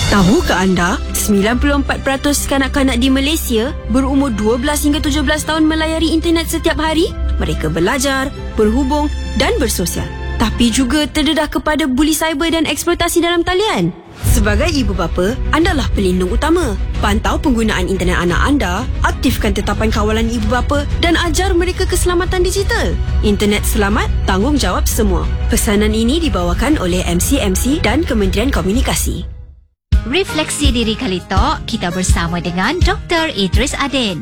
Tahukah anda, 94% kanak-kanak di Malaysia berumur 12 hingga 17 tahun melayari internet setiap hari? Mereka belajar, berhubung dan bersosial. Tapi juga terdedah kepada buli cyber dan eksploitasi dalam talian. Sebagai ibu bapa, andalah pelindung utama. Pantau penggunaan internet anak anda, aktifkan tetapan kawalan ibu bapa dan ajar mereka keselamatan digital. Internet selamat, tanggungjawab semua. Pesanan ini dibawakan oleh MCMC dan Kementerian Komunikasi. Refleksi Diri kali Tok, kita bersama dengan Dr. Idris Adin.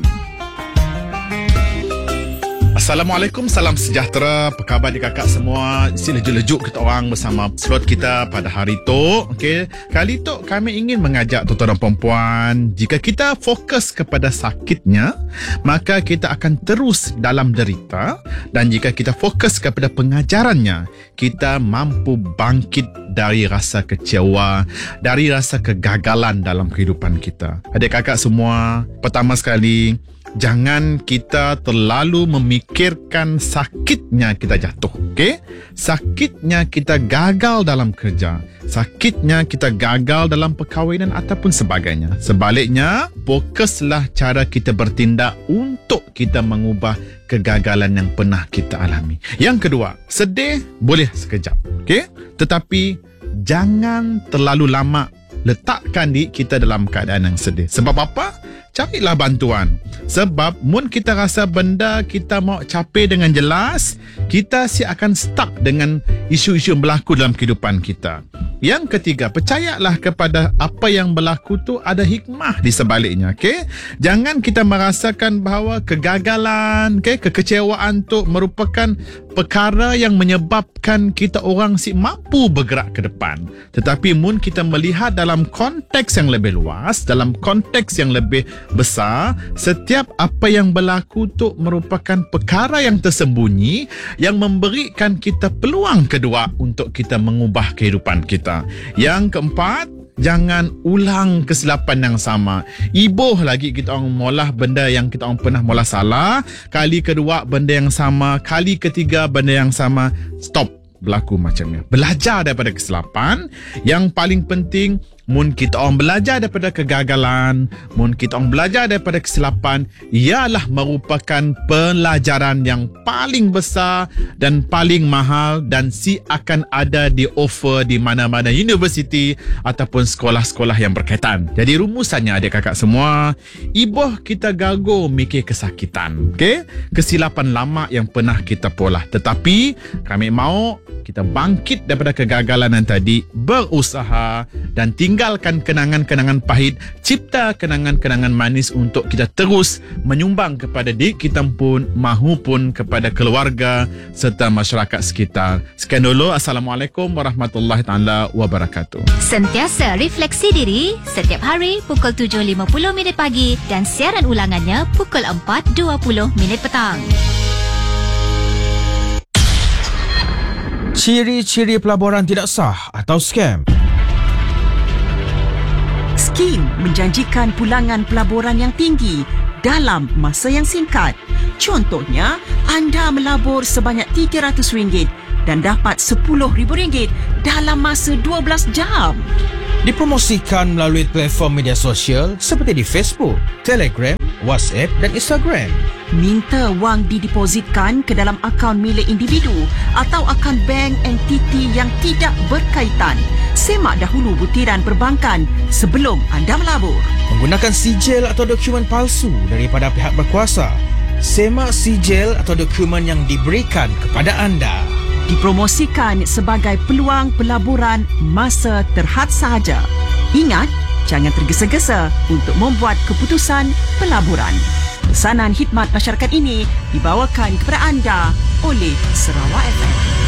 Assalamualaikum, salam sejahtera. Apa khabar di kakak semua? Lejuk-lejuk kita orang bersama slot kita pada hari Tok. Okey, kali Tok kami ingin mengajak tuan-tuan dan puan-puan, jika kita fokus kepada sakitnya, maka kita akan terus dalam derita, dan jika kita fokus kepada pengajarannya, kita mampu bangkit dari rasa kecewa, dari rasa kegagalan dalam kehidupan kita. Adik kakak semua, pertama sekali, jangan kita terlalu memikirkan sakitnya kita jatuh, okey? Sakitnya kita gagal dalam kerja, sakitnya kita gagal dalam perkahwinan ataupun sebagainya. Sebaliknya, fokuslah cara kita bertindak untuk kita mengubah kegagalan yang pernah kita alami. Yang kedua, sedih boleh sekejap, okey? Tetapi jangan terlalu lama letakkan diri kita dalam keadaan yang sedih. Sebab apa? Carilah bantuan. Sebab mun kita rasa benda kita mau capai dengan jelas, kita akan stuck dengan isu-isu yang berlaku dalam kehidupan kita. Yang ketiga, percayalah kepada apa yang berlaku tu ada hikmah di sebaliknya, okey? Jangan kita merasakan bahawa kegagalan, okey, kekecewaan tu merupakan perkara yang menyebabkan kita orang mampu bergerak ke depan. Tetapi mun kita melihat dalam konteks yang lebih luas, dalam konteks yang lebih besar, setiap apa yang berlaku tu merupakan perkara yang tersembunyi yang memberikan kita peluang kedua untuk kita mengubah kehidupan kita. Yang keempat, jangan ulang kesilapan yang sama. Ibuh lagi kita orang molah benda yang kita orang pernah molah salah. Kali kedua benda yang sama. Kali ketiga benda yang sama. Stop berlaku macamnya. Belajar daripada kesilapan. Yang paling penting, mun kita orang belajar daripada kegagalan, mun kita orang belajar daripada kesilapan, ialah merupakan pelajaran yang paling besar dan paling mahal, dan akan ada di offer di mana-mana universiti ataupun sekolah-sekolah yang berkaitan. Jadi rumusannya adik kakak semua, ibuh kita gago mikir kesakitan, okey? Kesilapan lama yang pernah kita polah. Tetapi kami mau kita bangkit daripada kegagalan yang tadi, berusaha dan tinggalkan kenangan-kenangan pahit, cipta kenangan-kenangan manis untuk kita terus menyumbang kepada diri kita pun mahupun kepada keluarga serta masyarakat sekitar. Sekian dulu. Assalamualaikum warahmatullahi taala wabarakatuh. Sentiasa refleksi diri setiap hari pukul 7.50 minit pagi dan siaran ulangannya pukul 4.20 minit petang. Ciri-ciri pelaburan tidak sah atau scam. Skim menjanjikan pulangan pelaburan yang tinggi dalam masa yang singkat. Contohnya, anda melabur sebanyak RM300 dan dapat RM10,000 dalam masa 12 jam. Dipromosikan melalui platform media sosial seperti di Facebook, Telegram, WhatsApp dan Instagram. Minta wang didepositkan ke dalam akaun milik individu atau akaun bank entiti yang tidak berkaitan. Semak dahulu butiran perbankan sebelum anda melabur. Menggunakan sijil atau dokumen palsu daripada pihak berkuasa. Semak sijil atau dokumen yang diberikan kepada anda. Dipromosikan sebagai peluang pelaburan masa terhad sahaja. Ingat, jangan tergesa-gesa untuk membuat keputusan pelaburan. Pesanan khidmat masyarakat ini dibawakan kepada anda oleh Sarawak FM.